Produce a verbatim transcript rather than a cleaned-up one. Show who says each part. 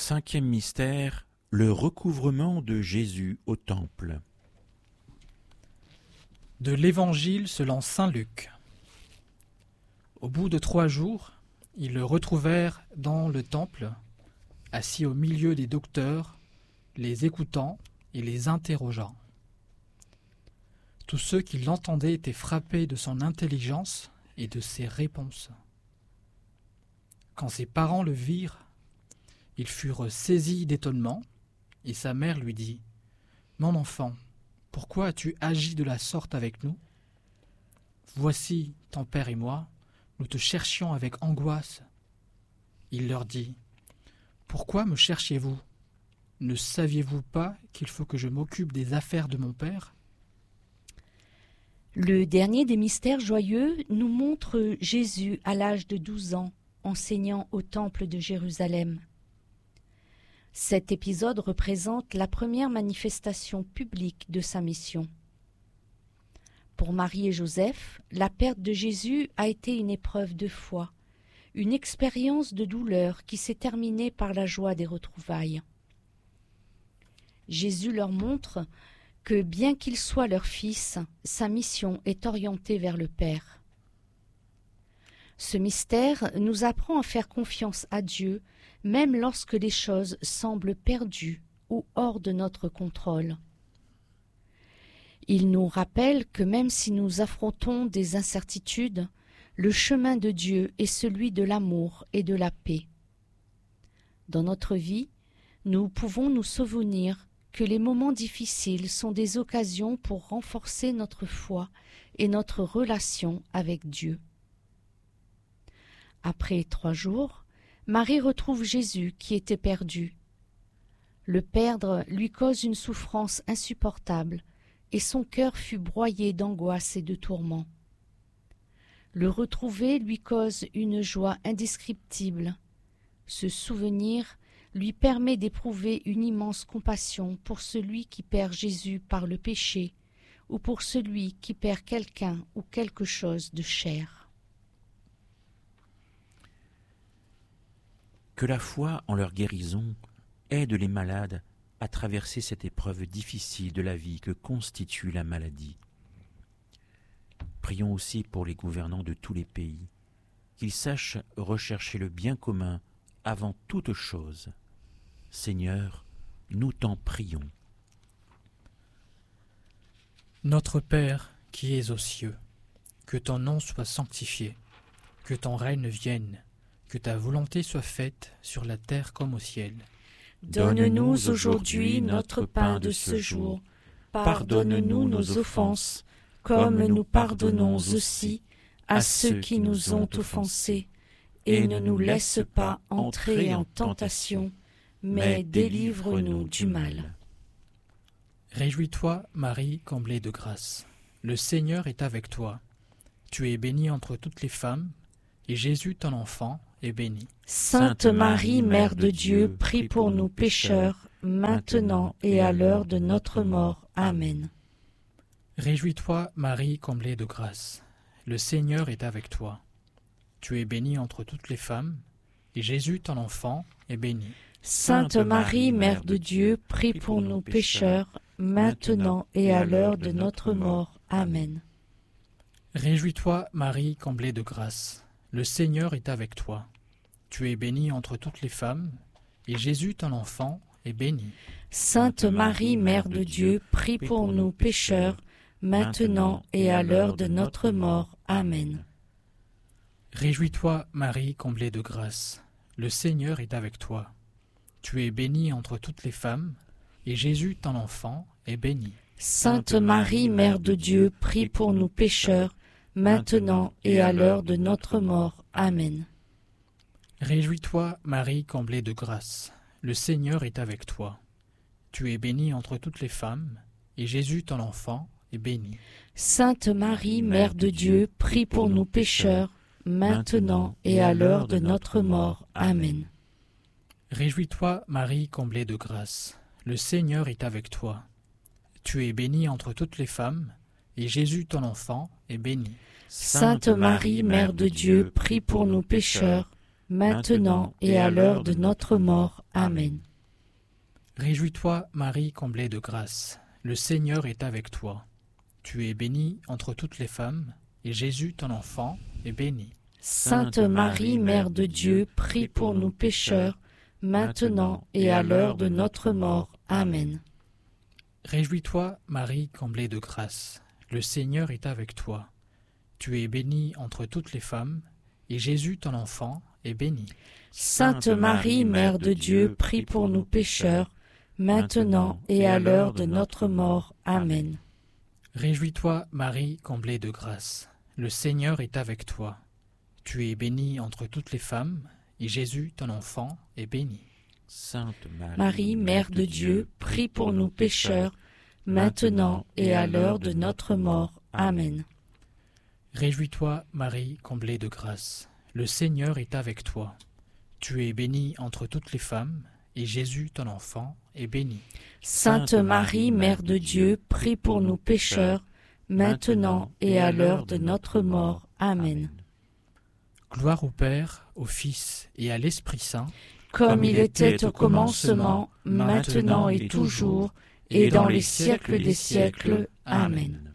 Speaker 1: Cinquième mystère, le recouvrement de Jésus au temple.
Speaker 2: De l'Évangile selon saint Luc. Au bout de trois jours, ils le retrouvèrent dans le temple, assis au milieu des docteurs, les écoutant et les interrogeant. Tous ceux qui l'entendaient étaient frappés de son intelligence et de ses réponses. Quand ses parents le virent, ils furent saisis d'étonnement, et sa mère lui dit : « Mon enfant, pourquoi as-tu agi de la sorte avec nous ? Voici, ton père et moi, nous te cherchions avec angoisse. » Il leur dit : « Pourquoi me cherchiez-vous ? Ne saviez-vous pas qu'il faut que je m'occupe des affaires de mon père ? »
Speaker 3: Le dernier des mystères joyeux nous montre Jésus à l'âge de douze ans, enseignant au temple de Jérusalem. Cet épisode représente la première manifestation publique de sa mission. Pour Marie et Joseph, la perte de Jésus a été une épreuve de foi, une expérience de douleur qui s'est terminée par la joie des retrouvailles. Jésus leur montre que bien qu'il soit leur fils, sa mission est orientée vers le Père. Ce mystère nous apprend à faire confiance à Dieu, même lorsque les choses semblent perdues ou hors de notre contrôle. Il nous rappelle que même si nous affrontons des incertitudes, le chemin de Dieu est celui de l'amour et de la paix. Dans notre vie, nous pouvons nous souvenir que les moments difficiles sont des occasions pour renforcer notre foi et notre relation avec Dieu. Après trois jours, Marie retrouve Jésus qui était perdu. Le perdre lui cause une souffrance insupportable et son cœur fut broyé d'angoisse et de tourments. Le retrouver lui cause une joie indescriptible. Ce souvenir lui permet d'éprouver une immense compassion pour celui qui perd Jésus par le péché ou pour celui qui perd quelqu'un ou quelque chose de cher.
Speaker 1: Que la foi en leur guérison aide les malades à traverser cette épreuve difficile de la vie que constitue la maladie. Prions aussi pour les gouvernants de tous les pays, qu'ils sachent rechercher le bien commun avant toute chose. Seigneur, nous t'en prions.
Speaker 2: Notre Père qui es aux cieux, que ton nom soit sanctifié, que ton règne vienne, que ta volonté soit faite sur la terre comme au ciel.
Speaker 3: Donne-nous aujourd'hui notre pain de ce jour. Pardonne-nous nos offenses, comme nous pardonnons aussi à ceux qui nous ont offensés. Et ne nous laisse pas entrer en tentation, mais délivre-nous du mal.
Speaker 2: Réjouis-toi, Marie, comblée de grâce. Le Seigneur est avec toi. Tu es bénie entre toutes les femmes, et Jésus, ton enfant, est béni.
Speaker 3: Sainte Marie, Mère de Dieu, prie pour nous pécheurs, maintenant et à l'heure de notre mort. Amen.
Speaker 2: Réjouis-toi, Marie, comblée de grâce. Le Seigneur est avec toi. Tu es bénie entre toutes les femmes, et Jésus, ton enfant, est béni.
Speaker 3: Sainte Marie, Mère de Dieu, prie pour nous pécheurs, maintenant et à l'heure de notre mort. Amen.
Speaker 2: Réjouis-toi, Marie, comblée de grâce. Le Seigneur est avec toi. Tu es bénie entre toutes les femmes, et Jésus, ton enfant, est béni.
Speaker 3: Sainte Marie, Mère de Dieu, prie pour nous pécheurs, maintenant et à l'heure de notre mort. Amen.
Speaker 2: Réjouis-toi, Marie, comblée de grâce. Le Seigneur est avec toi. Tu es bénie entre toutes les femmes, et Jésus, ton enfant, est béni.
Speaker 3: Sainte Marie, Mère de Dieu, prie pour nous pécheurs, maintenant et à l'heure de notre mort. Amen.
Speaker 2: Réjouis-toi, Marie, comblée de grâce. Le Seigneur est avec toi. Tu es bénie entre toutes les femmes, et Jésus, ton enfant, est béni.
Speaker 3: Sainte Marie, Mère de Dieu, prie pour nous pécheurs, maintenant et à l'heure de notre mort. Amen.
Speaker 2: Réjouis-toi, Marie, comblée de grâce. Le Seigneur est avec toi. Tu es bénie entre toutes les femmes, et Jésus, ton enfant, est béni.
Speaker 3: Sainte Marie, Mère de Dieu, prie pour nous pécheurs, maintenant et à l'heure de notre mort. Amen.
Speaker 2: Réjouis-toi, Marie, comblée de grâce. Le Seigneur est avec toi. Tu es bénie entre toutes les femmes, et Jésus, ton enfant, est béni.
Speaker 3: Sainte Marie, Mère de Dieu, prie pour nous pécheurs, maintenant et à l'heure de notre mort. Amen.
Speaker 2: Réjouis-toi, Marie, comblée de grâce. Le Seigneur est avec toi. Tu es bénie entre toutes les femmes, et Jésus, ton enfant, est béni.
Speaker 3: Sainte Marie, Mère de Dieu, prie pour nous pécheurs, maintenant et à l'heure de notre mort. Amen.
Speaker 2: Réjouis-toi, Marie, comblée de grâce. Le Seigneur est avec toi. Tu es bénie entre toutes les femmes, et Jésus, ton enfant, est béni.
Speaker 1: Sainte
Speaker 3: Marie, Mère de Dieu, prie pour nous pécheurs, maintenant et à l'heure de notre mort. Amen.
Speaker 2: Réjouis-toi, Marie, comblée de grâce. Le Seigneur est avec toi. Tu es bénie entre toutes les femmes, et Jésus, ton enfant, est béni.
Speaker 3: Sainte Marie, Mère de Dieu, prie pour nous pécheurs, maintenant et à l'heure de notre mort. Amen.
Speaker 2: Gloire au Père, au Fils et à l'Esprit Saint,
Speaker 3: comme il était au commencement, maintenant et toujours, et dans les siècles des siècles. Amen.